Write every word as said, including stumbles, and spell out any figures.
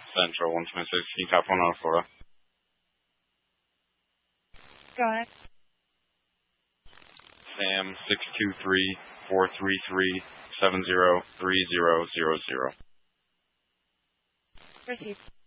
Central one twenty-six, can you copy one out of Florida? Go ahead. Sam six two three, four three three, seven zero three zero zero zero. Received.